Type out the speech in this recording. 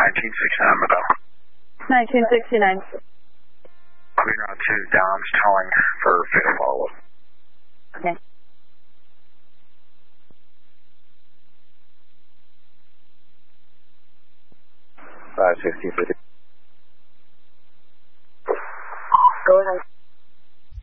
1969, madam. 1969. Queen Route 2 Dom's calling for fifth follow-up. Okay. $560. Go ahead.